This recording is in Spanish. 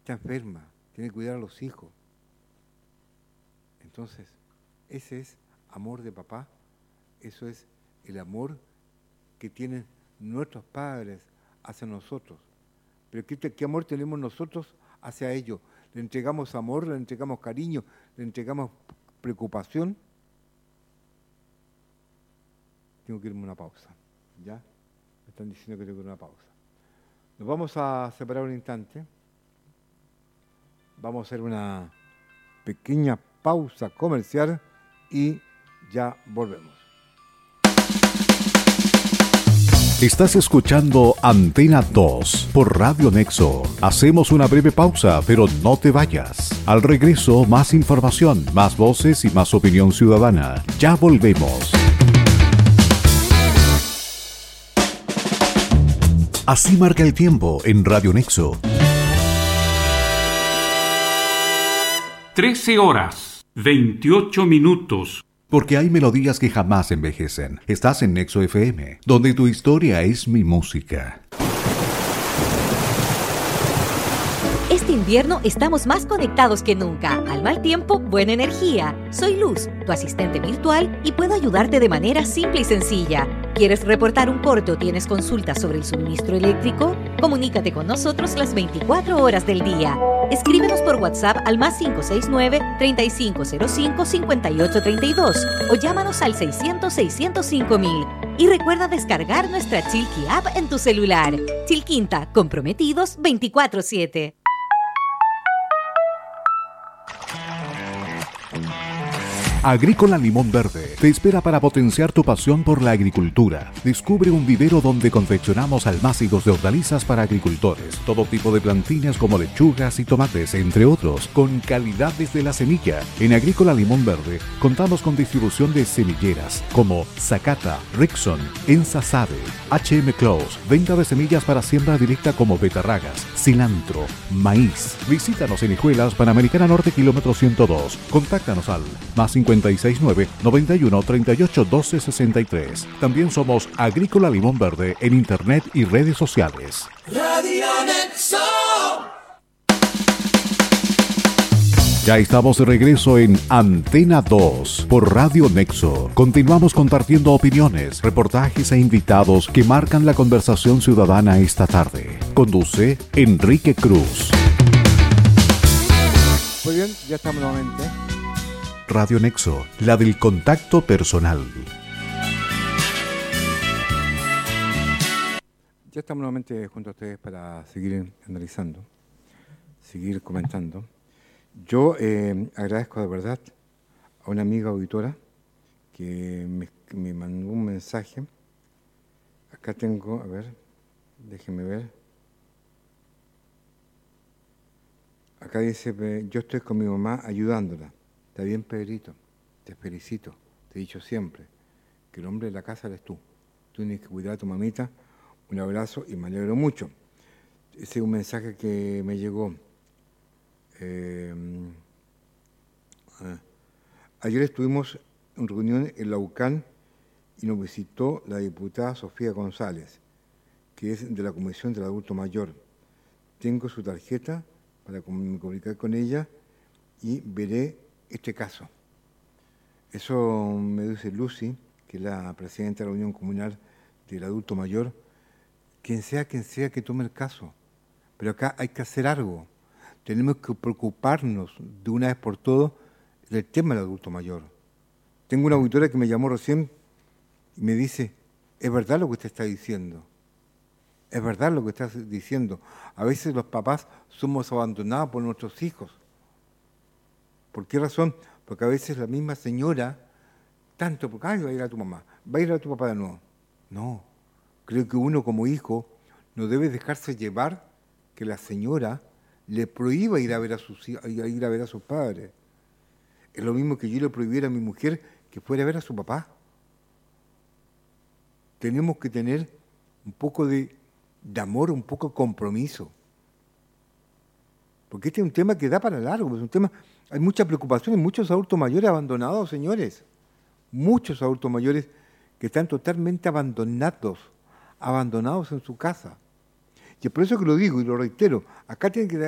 está enferma, tiene que cuidar a los hijos. Entonces, ese es amor de papá, eso es el amor que tienen nuestros padres hacia nosotros. Pero ¿qué amor tenemos nosotros hacia ellos? ¿Le entregamos amor, le entregamos cariño, le entregamos preocupación? Tengo que irme a una pausa, ¿ya? Me están diciendo que tengo que ir a una pausa. Nos vamos a separar un instante. Vamos a hacer una pequeña pausa comercial y ya volvemos. Estás escuchando Antena 2 por Radio Nexo. Hacemos una breve pausa, pero no te vayas. Al regreso, más información, más voces y más opinión ciudadana. Ya volvemos. Así marca el tiempo en Radio Nexo. 13 horas, 28 minutos. Porque hay melodías que jamás envejecen. Estás en Nexo FM, donde tu historia es mi música. Este invierno estamos más conectados que nunca. Al mal tiempo, buena energía. Soy Luz, tu asistente virtual, y puedo ayudarte de manera simple y sencilla. ¿Quieres reportar un corte o tienes consultas sobre el suministro eléctrico? Comunícate con nosotros las 24 horas del día. Escríbenos por WhatsApp al +3565-5832 o llámanos al 600-605-000. Y recuerda descargar nuestra Chilqui App en tu celular. Chilquinta, comprometidos 24/7. Agrícola Limón Verde te espera para potenciar tu pasión por la agricultura. Descubre un vivero donde confeccionamos almácigos de hortalizas para agricultores, todo tipo de plantines como lechugas y tomates, entre otros, con calidad desde la semilla. En Agrícola Limón Verde contamos con distribución de semilleras como Zacata, Rickson, Ensasade, HM Close, venta de semillas para siembra directa como betarragas, cilantro, maíz. Visítanos en Hijuelas, Panamericana Norte, kilómetro 102. Contáctanos al +569 91 38 12 63. También somos Agrícola Limón Verde en internet y redes sociales. Radio Nexo. Ya estamos de regreso en Antena 2 por Radio Nexo. Continuamos compartiendo opiniones, reportajes e invitados que marcan la conversación ciudadana esta tarde. Conduce Enrique Cruz. Muy bien, ya estamos nuevamente. Radio Nexo, la del contacto personal. Ya estamos nuevamente junto a ustedes para seguir analizando, seguir comentando. Yo agradezco de verdad a una amiga auditora que me mandó un mensaje. Acá tengo, a ver, déjenme ver. Acá dice, yo estoy con mi mamá ayudándola. Está bien, Pedrito, te felicito, te he dicho siempre que el hombre de la casa eres tú. Tú tienes que cuidar a tu mamita. Un abrazo y me alegro mucho. Ese es un mensaje que me llegó. Ayer estuvimos en reunión en la UCAN y nos visitó la diputada Sofía González, que es de la Comisión del Adulto Mayor. Tengo su tarjeta para comunicar con ella y veré este caso. Eso me dice Lucy, que es la presidenta de la Unión Comunal del Adulto Mayor, quien sea que tome el caso. Pero acá hay que hacer algo. Tenemos que preocuparnos de una vez por todas del tema del adulto mayor. Tengo una auditora que me llamó recién y me dice, es verdad lo que usted está diciendo. Es verdad lo que está diciendo. A veces los papás somos abandonados por nuestros hijos. ¿Por qué razón? Porque a veces la misma señora, tanto porque, ay, va a ir a tu mamá, va a ir a tu papá de nuevo. No, creo que uno como hijo no debe dejarse llevar que la señora le prohíba ir a ver a sus padres. Es lo mismo que yo le prohibiera a mi mujer que fuera a ver a su papá. Tenemos que tener un poco de amor, un poco de compromiso. Porque este es un tema que da para largo, es un tema, hay mucha preocupación, hay muchos adultos mayores abandonados, señores. Muchos adultos mayores que están totalmente abandonados en su casa. Y es por eso que lo digo y lo reitero, acá tiene que